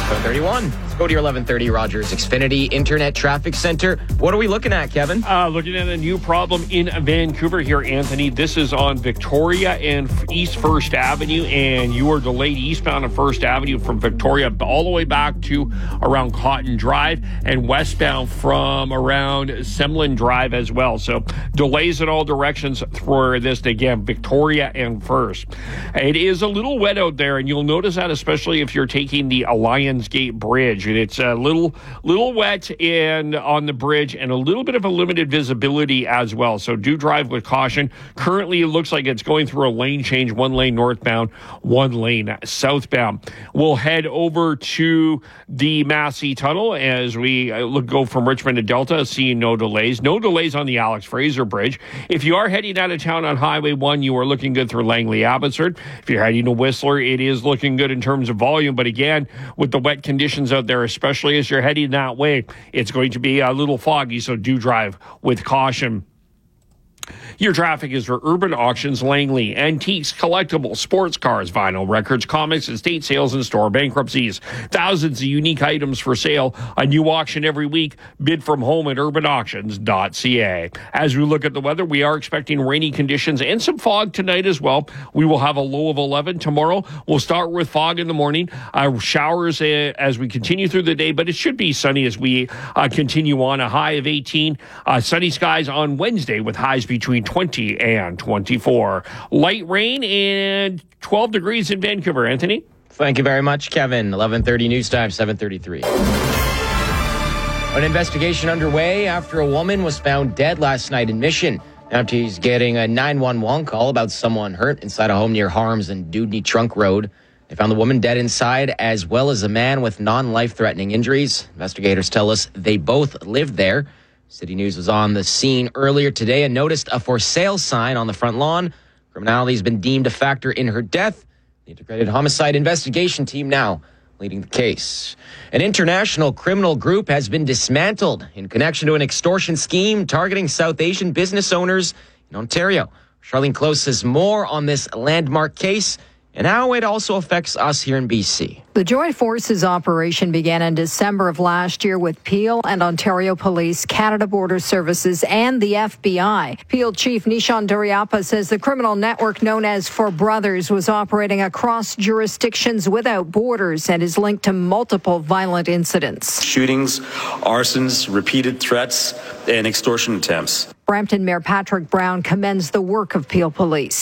7:31. Let's go to your 11:30 Rogers Xfinity Internet Traffic Center. What are we looking at, Kevin? Looking at a new problem in Vancouver here, Anthony. This is on Victoria and East First Avenue, and you are delayed eastbound on First Avenue from Victoria all the way back to around Cotton Drive and westbound from around Semlin Drive as well. So delays in all directions for this, again, Victoria and First. It is a little wet out there, and you'll notice that especially if you're taking the Alliance Gate Bridge. And it's a little wet and on the bridge and a little bit of a limited visibility as well. So do drive with caution. Currently, it looks like it's going through a lane change, one lane northbound, one lane southbound. We'll head over to the Massey Tunnel as we go from Richmond to Delta, seeing no delays. No delays on the Alex Fraser Bridge. If you are heading out of town on Highway 1, you are looking good through Langley Abbotsford. If you're heading to Whistler, it is looking good in terms of volume. But again, with the wet conditions out there, especially as you're heading that way, it's going to be a little foggy, so do drive with caution. Your traffic is for Urban Auctions Langley. Antiques, collectibles, sports cars, vinyl records, comics, estate sales, and store bankruptcies. Thousands of unique items for sale. A new auction every week. Bid from home at urbanauctions.ca. As we look at the weather, we are expecting rainy conditions and some fog tonight as well. We will have a low of 11 tomorrow. We'll start with fog in the morning. Showers as we continue through the day, but it should be sunny as we continue on. A high of 18. Sunny skies on Wednesday with highs between 20 and 24. Light rain and 12 degrees in Vancouver. Anthony? Thank you very much, Kevin. 11:30 news time, 7:33. An investigation underway after a woman was found dead last night in Mission. After he's getting a 911 call about someone hurt inside a home near Harms and Dudney Trunk Road. They found the woman dead inside, as well as a man with non-life-threatening injuries. Investigators tell us they both lived there. City News was on the scene earlier today and noticed a for sale sign on the front lawn. Criminality has been deemed a factor in her death. The Integrated Homicide Investigation Team now leading the case. An international criminal group has been dismantled in connection to an extortion scheme targeting South Asian business owners in Ontario. Charlene Close has more on this landmark case and how it also affects us here in BC. The Joint Forces operation began in December of last year with Peel and Ontario Police, Canada Border Services, and the FBI. Peel Chief Nishan Duryappa says the criminal network known as For Brothers was operating across jurisdictions without borders and is linked to multiple violent incidents. Shootings, arsons, repeated threats, and extortion attempts. Brampton Mayor Patrick Brown commends the work of Peel Police.